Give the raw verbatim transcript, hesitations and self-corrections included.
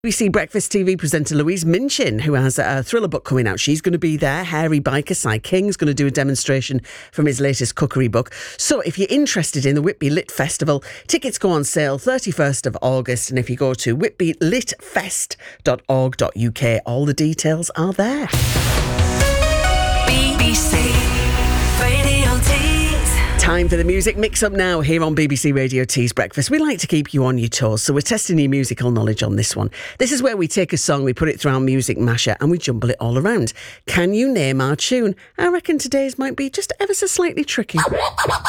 B B C Breakfast T V presenter Louise Minchin, who has a thriller book coming out. She's going to be there. Hairy biker Cy King's going to do a demonstration from his latest cookery book. So if you're interested in the Whitby Lit Festival, tickets go on sale thirty-first of August. And if you go to whitby lit fest dot org dot U K, all the details are there. B B C Radio Tees. Time for the music mix-up now here on B B C Radio Tees Breakfast. We like to keep you on your toes, so we're testing your musical knowledge on this one. This is where we take a song, we put it through our music masher and we jumble it all around. Can you name our tune? I reckon today's might be just ever so slightly tricky.